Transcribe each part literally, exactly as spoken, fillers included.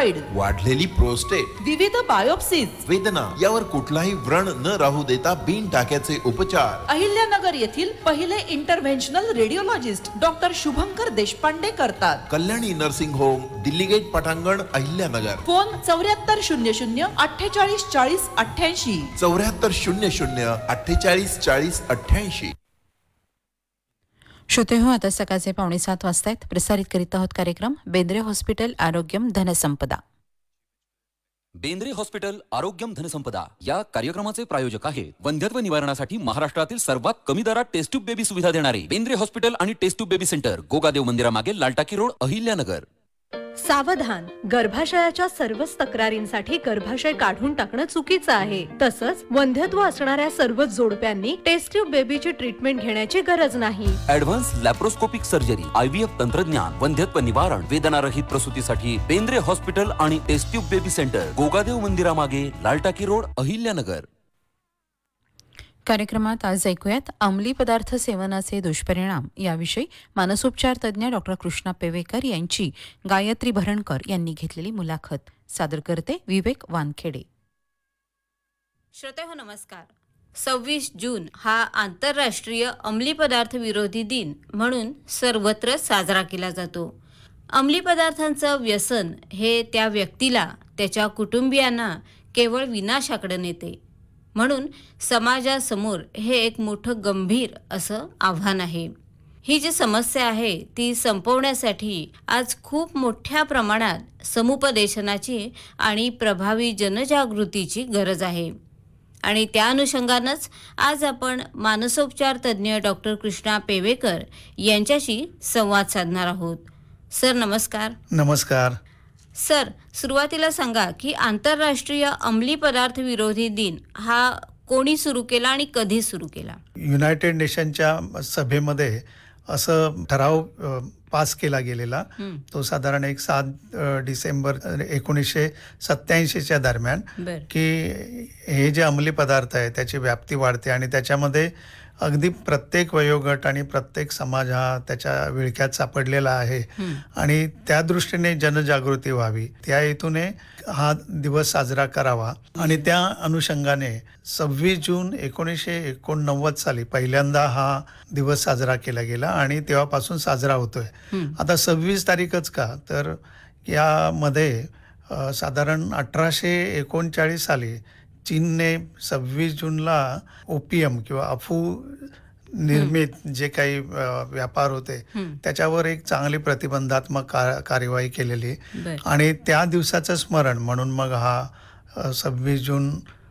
Thyroid, वाढलेली prostate, विविध biopsies, वेदना यावर कुठलाही व्रण न राहू देता बिन टाक्याचे उपचार. अहिल्यानगर येथील पहिले इंटरव्हेन्शनल रेडिओलॉजिस्ट डॉक्टर शुभंकर देशपांडे करतात. Kalyani nursing home, Delhi gate, पटांगण, अहिल्यानगर. फोन चौऱ्याहत्तर शून्य शून्य अठ्ठेचाळीस चाळीस अठ्ठ्याऐंशी चौऱ्याहत्तर शून्य शून्य अठ्ठेचाळीस चाळीस अठ्ठ्याऐंशी. श्रोते हो, आता सकाळचे पावणे सात वाजतायत. प्रसारित करीत आहोत कार्यक्रम बेंद्रे हॉस्पिटल आरोग्यम धनसंपदा. बेंद्रे हॉस्पिटल आरोग्यम धनसंपदा या कार्यक्रमाचे प्रायोजक आहेत वंध्यत्व निवारणासाठी महाराष्ट्रातील सर्वात कमी दरात टेस्ट ट्यूब बेबी सुविधा देणारे बेंद्रे हॉस्पिटल आणि taste tube baby centre, Gogadev मंदिरामागे, लालटाकी road, Ahilyanagar. सावधान, गर्भाशयाच्या सर्वच तक्रारींसाठी गर्भाशय काढून टाकणं चुकीचं आहे. तसंच वंध्यत्व असणाऱ्या सर्वच जोडप्यांनी टेस्ट ट्यूब बेबीची ट्रीटमेंट घेण्याची गरज नाही. ऍडव्हान्स लॅप्रोस्कोपिक सर्जरी, आयव्हीएफ तंत्रज्ञान, वंध्यत्व निवारण, वेदनारहित प्रसूतीसाठी बेंद्रे हॉस्पिटल आणि taste tube baby centre, Gogadev मंदिरामागे, लालटाकी road, Ahilyanagar. कार्यक्रमात आज ऐकूयात अंमली पदार्थ सेवनाचे दुष्परिणाम याविषयी मानसोपचार तज्ज्ञ डॉक्टर कृष्णा पेवेकर यांची गायत्री भरणकर यांनी घेतलेली मुलाखत. सादर करते विवेक वानखेडे. श्रोते हो, नमस्कार. सव्वीस जून हा आंतरराष्ट्रीय अंमली पदार्थ विरोधी दिन म्हणून सर्वत्र साजरा केला जातो. अंमली पदार्थांचं व्यसन हे त्या व्यक्तीला, त्याच्या कुटुंबियांना केवळ विनाशाकडे नेते. म्हणून समाजासमोर हे एक मोठं गंभीर असं आव्हान आहे. ही जी समस्या आहे ती संपवण्यासाठी आज खूप मोठ्या प्रमाणात समुपदेशनाची आणि प्रभावी जनजागृतीची गरज आहे. आणि त्या अनुषंगानंच आज आपण मानसोपचार तज्ज्ञ डॉक्टर कृष्णा पेवेकर यांच्याशी संवाद साधणार आहोत. सर नमस्कार. नमस्कार सर, सुरुवातीला सांगा की आंतरराष्ट्रीय अंमली पदार्थ विरोधी दिन हा कोणी सुरू केला आणि कधी सुरू केला? युनायटेड नेशनच्या सभेमध्ये असं ठराव पास केला गेलेला. तो साधारण एक सात डिसेंबर एकोणीसशे सत्याऐंशीच्या दरम्यान, की हे जे अंमली पदार्थ आहे त्याची व्याप्ती वाढते आणि त्याच्यामध्ये अगदी प्रत्येक वयोगट आणि प्रत्येक समाज हा त्याच्या विळख्यात सापडलेला आहे आणि त्या दृष्टीने जनजागृती व्हावी, त्या हेतूने हा दिवस साजरा करावा. आणि त्या अनुषंगाने सव्वीस जून एकोणीसशे एकोणनव्वद साली पहिल्यांदा हा दिवस साजरा केला गेला आणि तेव्हापासून साजरा होतोय. आता सव्वीस तारीखच का, तर यामध्ये साधारण अठराशे एकोणचाळीस साली चीनने सव्वीस जूनला ओपियम किंवा अफू निर्मित जे काही व्यापार होते त्याच्यावर एक चांगली प्रतिबंधात्मक का कार्यवाही केलेली आणि त्या दिवसाचं स्मरण म्हणून मग हा सव्वीस जून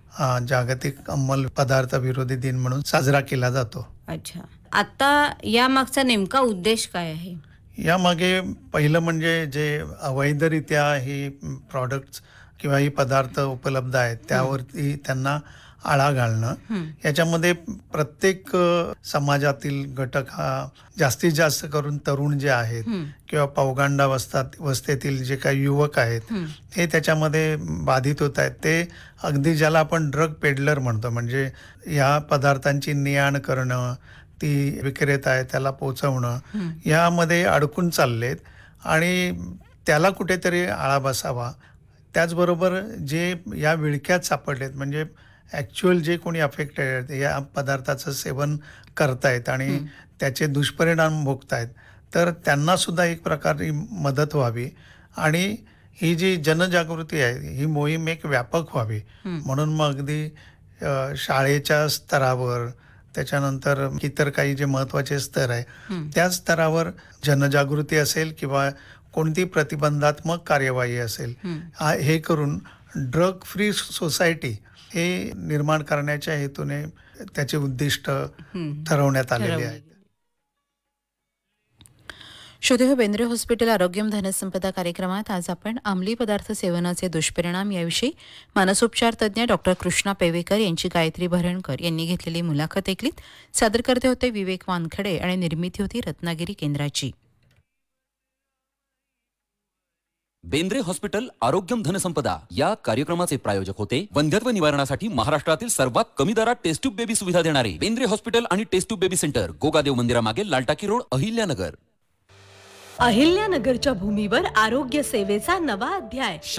जागतिक अंमल पदार्थ विरोधी दिन म्हणून साजरा केला जातो. अच्छा, आता या मागचा नेमका उद्देश काय आहे? यामागे पहिलं म्हणजे जे अवैधरित्या ही प्रॉडक्ट्स किंवा ही पदार्थ उपलब्ध आहेत त्यावरती त्यांना आळा घालणं. याच्यामध्ये प्रत्येक समाजातील घटक हा जास्तीत जास्त करून तरुण जे आहेत किंवा पौगंडा वस्तात वस्तेतील जे काही युवक आहेत हे त्याच्यामध्ये बाधित होत आहेत. ते अगदी ज्याला आपण ड्रग पेडलर म्हणतो, म्हणजे या पदार्थांची ने-आण करणं, ती विक्रेता आहे त्याला पोचवणं, यामध्ये अडकून चाललेत आणि त्याला कुठेतरी आळा बसावा. त्याचबरोबर जे या विळख्यात सापडलेत, म्हणजे ॲक्च्युअल जे कोणी अफेक्टेड आहेत, या पदार्थाचं सेवन करतायत आणि त्याचे दुष्परिणाम भोगतायत, तर त्यांनासुद्धा एक प्रकारे मदत व्हावी आणि ही जी जनजागृती आहे ही मोहीम एक व्यापक व्हावी. म्हणून मग अगदी शाळेच्या स्तरावर, त्याच्यानंतर इतर काही जे महत्त्वाचे स्तर आहे त्या स्तरावर जनजागृती असेल किंवा कोणती प्रतिबंधात्मक कार्यवाही असेल, हे करून ड्रग फ्री सोसायटी हे निर्माण करण्याच्या हेतूने त्याचे उद्दिष्ट ठरवण्यात आलेले आहे. श्रोते, बेंद्रे हॉस्पिटल आरोग्यम धनसंपदा कार्यक्रमात आज आपण अंमली पदार्थ सेवनाचे दुष्परिणाम याविषयी मानसोपचार तज्ज्ञ डॉक्टर कृष्णा पेवेकर यांची गायत्री भरणकर यांनी घेतलेली मुलाखत ऐकलीत. सादर करते होते विवेक वानखडे आणि निर्मिती होती रत्नागिरी केंद्राची. बेंद्रे हॉस्पिटल आरोग्यम धनसंपदा या कार्यक्रमाचे प्रायोजक होते वंध्यत्व निवारणासाठी महाराष्ट्रातील सर्वात कमी दरात टेस्ट ट्यूब बेबी सुविधा देणारे बेंद्रे हॉस्पिटल आणि taste tube baby centre, Gogadev मंदिरामागे, लालटाकी road, Ahilyanagar. अहिल्यानगरच्या भूमीवर आरोग्य सेवेचा नवा अध्याय.